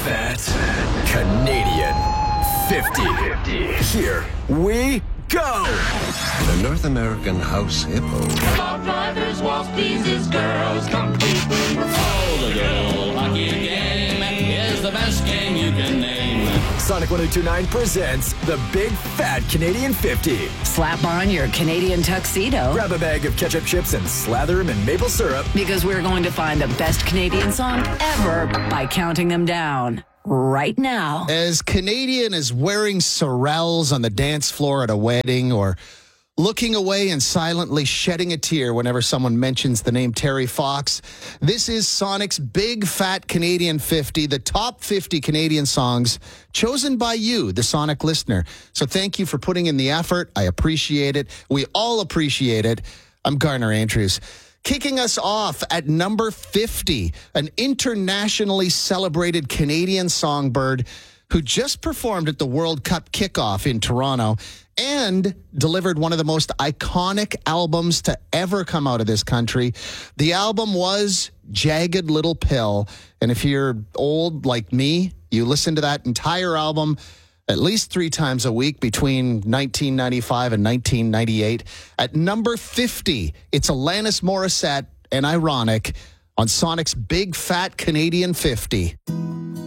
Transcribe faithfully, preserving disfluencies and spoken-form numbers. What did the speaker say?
Fat Canadian fifty. Here we go. The North American house hippo. Car drivers, waltz teases girls completely. Oh, the girl hockey game is the best game you can name. Sonic one oh two nine presents the Big Fat Canadian fifty. Slap on your Canadian tuxedo. Grab a bag of ketchup chips and slather them in maple syrup. Because we're going to find the best Canadian song ever by counting them down. Right now. As Canadian as wearing sorels on the dance floor at a wedding, or looking away and silently shedding a tear whenever someone mentions the name Terry Fox, this is Sonic's Big Fat Canadian fifty, the top fifty Canadian songs chosen by you, the Sonic listener. So thank you for putting in the effort. I appreciate it. We all appreciate it. I'm Garner Andrews. Kicking us off at number fifty, an internationally celebrated Canadian songbird who just performed at the World Cup kickoff in Toronto and delivered one of the most iconic albums to ever come out of this country. The album was Jagged Little Pill. And if you're old like me, you listen to that entire album at least three times a week between nineteen ninety-five and nineteen ninety-eight. At number fifty, it's Alanis Morissette and Ironic on Sonic's Big Fat Canadian fifty.